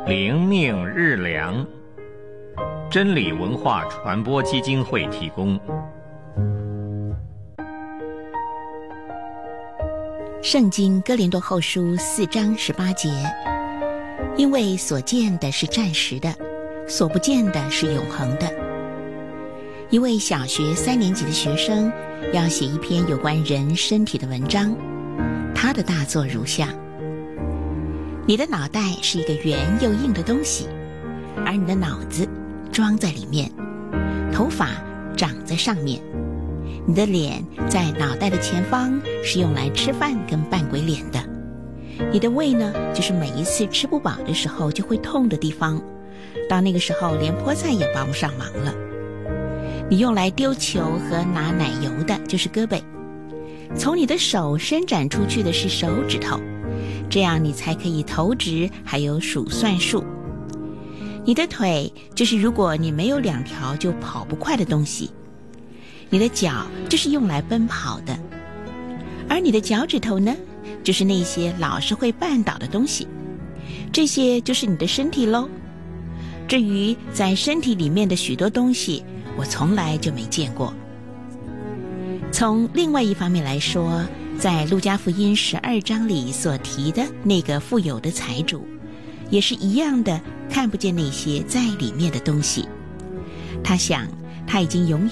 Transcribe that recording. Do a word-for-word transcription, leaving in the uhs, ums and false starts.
灵命日粮，真理文化传播基金会提供。 圣经哥林多后书四章十八节，因为所见的是暂时的，所不见的是永恒的。一位小学三年级的学生要写一篇有关人身体的文章，他的大作如下：你的脑袋是一个圆又硬的东西，而你的脑子装在里面，头发长在上面。你的脸在脑袋的前方，是用来吃饭跟扮鬼脸的。你的胃呢，就是每一次吃不饱的时候就会痛的地方，到那个时候连菠菜也帮不上忙了。你用来丢球和拿奶油的就是胳膊，从你的手伸展出去的是手指头，这样你才可以投掷还有数算术。你的腿就是如果你没有两条就跑不快的东西。你的脚就是用来奔跑的，而你的脚趾头呢，就是那些老是会绊倒的东西。这些就是你的身体咯。至于在身体里面的许多东西，我从来就没见过。从另外一方面来说，在路加福音十二章里所提的那个富有的财主，也是一样的，看不见那些在里面的东西。他想他已经拥有